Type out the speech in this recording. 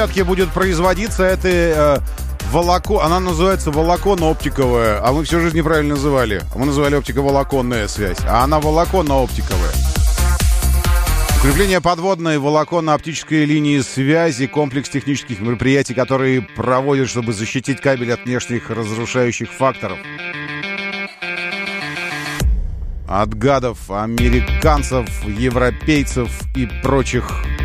будет производиться это волокон, она называется волоконно-оптиковая, а мы всю жизнь неправильно называли. Мы называли оптиковолоконная связь, а она волоконно-оптиковая. Укрепление подводной волоконно-оптической линии связи, комплекс технических мероприятий, которые проводят, чтобы защитить кабель от внешних разрушающих факторов. От гадов, американцев, европейцев и прочих